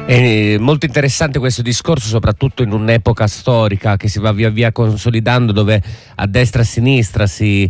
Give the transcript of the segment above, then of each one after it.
È molto interessante questo discorso, soprattutto in un'epoca storica che si va via via consolidando, dove a destra e a sinistra si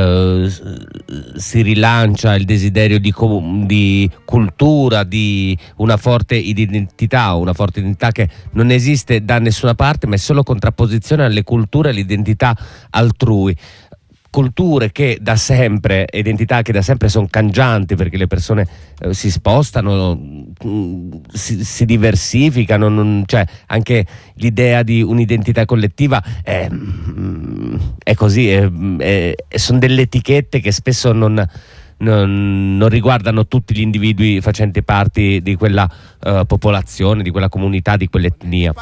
rilancia il desiderio di cultura, di una forte identità che non esiste da nessuna parte, ma è solo contrapposizione alle culture e all'identità altrui. Culture che da sempre, identità che da sempre sono cangianti, perché le persone si spostano, si diversificano, cioè anche l'idea di un'identità collettiva è così, sono delle etichette che spesso non riguardano tutti gli individui facenti parte di quella popolazione, di quella comunità, di quell'etnia.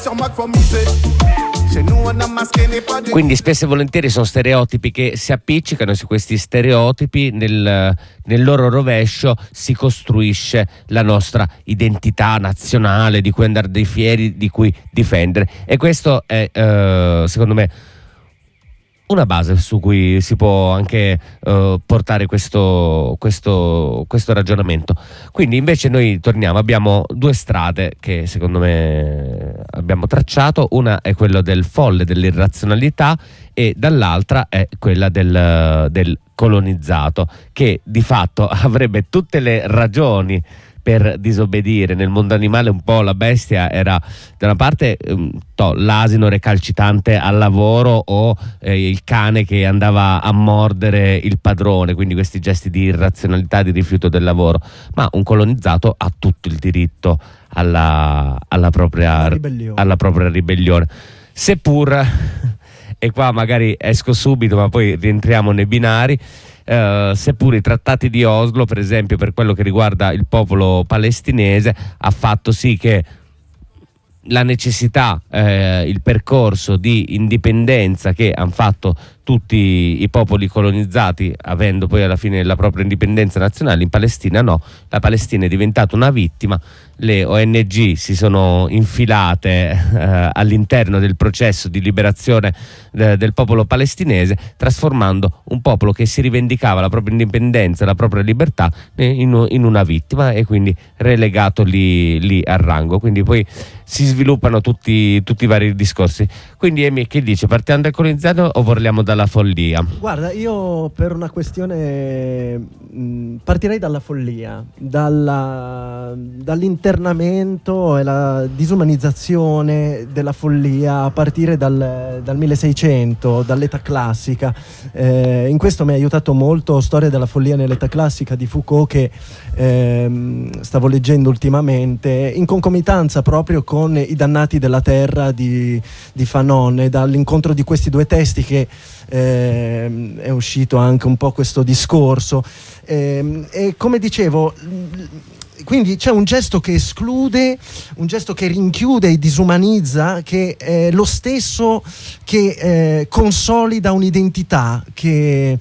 Quindi spesso e volentieri sono stereotipi che si appiccicano, su questi stereotipi nel loro rovescio si costruisce la nostra identità nazionale, di cui andare dei fieri, di cui difendere, e questo è secondo me una base su cui si può anche portare questo ragionamento. Quindi invece noi torniamo, abbiamo due strade che secondo me abbiamo tracciato: una è quella del folle, dell'irrazionalità, e dall'altra è quella del colonizzato, che di fatto avrebbe tutte le ragioni per disobbedire. Nel mondo animale un po' la bestia era da una parte l'asino recalcitrante al lavoro, o il cane che andava a mordere il padrone, quindi questi gesti di irrazionalità, di rifiuto del lavoro. Ma un colonizzato ha tutto il diritto alla propria ribellione, seppur e qua magari esco subito ma poi rientriamo nei binari, seppur i trattati di Oslo, per esempio, per quello che riguarda il popolo palestinese, ha fatto sì che la necessità, il percorso di indipendenza che hanno fatto tutti i popoli colonizzati, avendo poi alla fine la propria indipendenza nazionale, in Palestina no, la Palestina è diventata una vittima. Le ONG si sono infilate all'interno del processo di liberazione del popolo palestinese, trasformando un popolo che si rivendicava la propria indipendenza, la propria libertà in una vittima, e quindi relegato lì al rango. Quindi poi si sviluppano tutti i vari discorsi. Quindi Emi, che dice? Partiamo dal colonizzato o parliamo dalla follia? Guarda, io per una questione partirei dalla follia, dall'internamento e la disumanizzazione della follia a partire dal 1600, dall'età classica. In questo mi ha aiutato molto Storia della follia nell'età classica di Foucault, che stavo leggendo ultimamente, in concomitanza proprio con I dannati della terra di Fanon, e dall'incontro di questi due testi che è uscito anche un po' questo discorso, e come dicevo, quindi c'è un gesto che esclude, un gesto che rinchiude e disumanizza, che è lo stesso che consolida un'identità che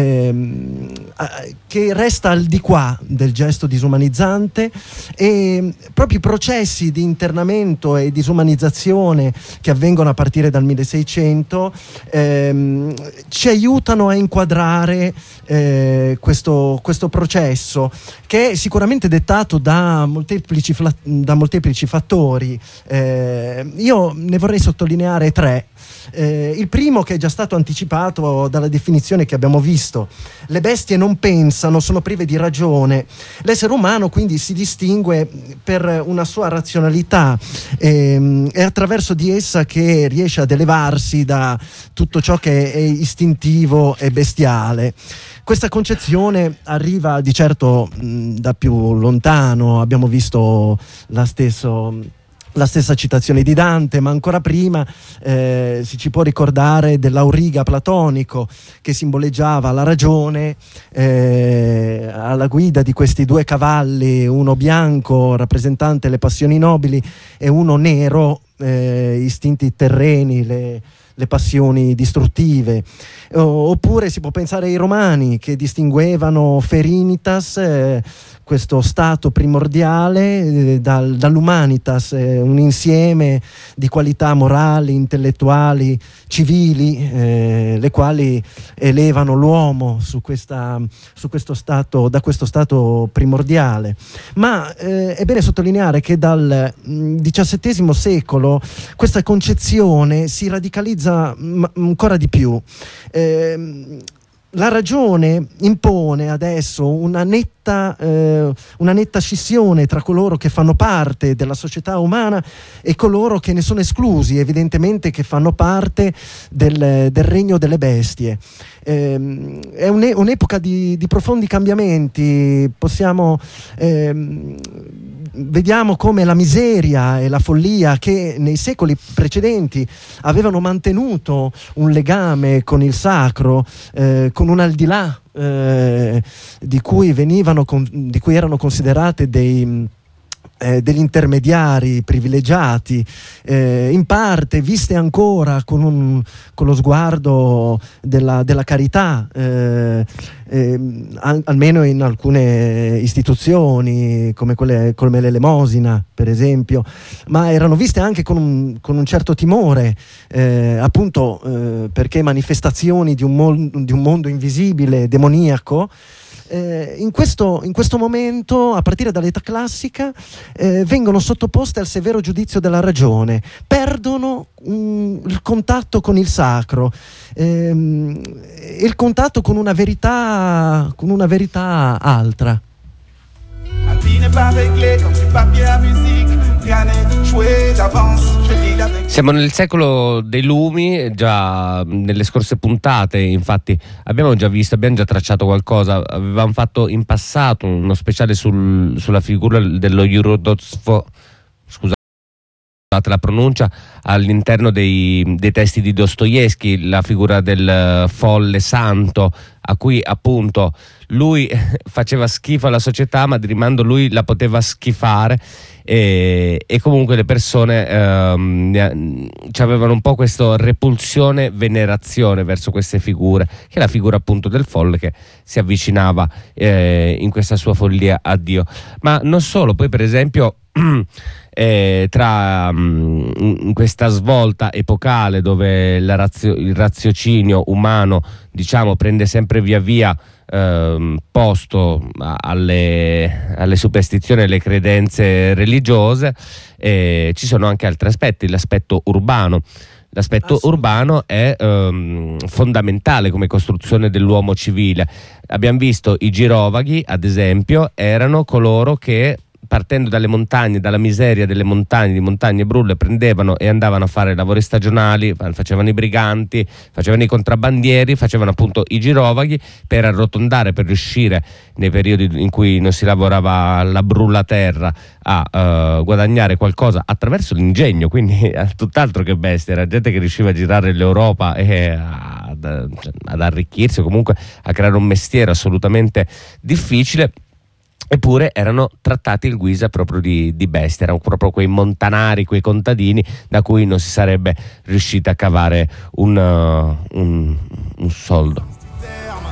resta al di qua del gesto disumanizzante. E proprio i processi di internamento e disumanizzazione che avvengono a partire dal 1600 ci aiutano a inquadrare questo processo, che è sicuramente dettato da molteplici fattori. Io ne vorrei sottolineare tre. Il primo, che è già stato anticipato dalla definizione che abbiamo visto: le bestie non pensano, sono prive di ragione. L'essere umano quindi si distingue per una sua razionalità, è attraverso di essa che riesce ad elevarsi da tutto ciò che è istintivo e bestiale. Questa concezione arriva di certo da più lontano. Abbiamo visto la stessa citazione di Dante, ma ancora prima si ci può ricordare dell'auriga platonico, che simboleggiava la ragione alla guida di questi due cavalli, uno bianco rappresentante le passioni nobili e uno nero, istinti terreni, le passioni distruttive. Oppure si può pensare ai Romani, che distinguevano ferinitas, questo stato primordiale, dall'humanitas, un insieme di qualità morali, intellettuali, civili, le quali elevano l'uomo su questo stato, da questo stato primordiale. Ma è bene sottolineare che dal XVII secolo questa concezione si radicalizza ancora di più. La ragione impone adesso una netta scissione tra coloro che fanno parte della società umana e coloro che ne sono esclusi, evidentemente che fanno parte del regno delle bestie. È un'epoca di profondi cambiamenti. Vediamo come la miseria e la follia, che nei secoli precedenti avevano mantenuto un legame con il sacro, con un al di là, di cui erano considerate degli intermediari privilegiati, in parte viste ancora con lo sguardo della carità, almeno in alcune istituzioni come l'elemosina, per esempio, ma erano viste anche con un certo timore, appunto perché manifestazioni di un mondo invisibile, demoniaco. In questo momento, a partire dall'età classica, vengono sottoposte al severo giudizio della ragione, perdono il contatto con il sacro, il contatto con una verità altra. Siamo nel secolo dei lumi. Già nelle scorse puntate, infatti, abbiamo già tracciato qualcosa. Avevamo fatto in passato uno speciale sulla figura dello Eurodozfo, scusate la pronuncia, all'interno dei testi di Dostoevskij, la figura del folle santo, a cui appunto lui faceva schifo alla società, ma di rimando lui la poteva schifare, e comunque le persone avevano un po' questa repulsione, venerazione verso queste figure, che è la figura appunto del folle che si avvicinava in questa sua follia a Dio. Ma non solo, poi per esempio in questa svolta epocale dove il raziocinio umano, diciamo, prende sempre via posto alle superstizioni e alle credenze religiose, ci sono anche altri aspetti. L'aspetto urbano. L'aspetto urbano è fondamentale come costruzione dell'uomo civile. Abbiamo visto i girovaghi, ad esempio, erano coloro che, partendo dalle montagne, dalla miseria delle montagne, di montagne brulle, prendevano e andavano a fare lavori stagionali, facevano i briganti, facevano i contrabbandieri, facevano appunto i girovaghi per arrotondare, per riuscire nei periodi in cui non si lavorava la brullaterra a guadagnare qualcosa attraverso l'ingegno, quindi tutt'altro che bestia. Era gente che riusciva a girare l'Europa e ad arricchirsi, o comunque a creare un mestiere assolutamente difficile. Eppure erano trattati in guisa proprio di bestia, erano proprio quei montanari, quei contadini da cui non si sarebbe riusciti a cavare un soldo.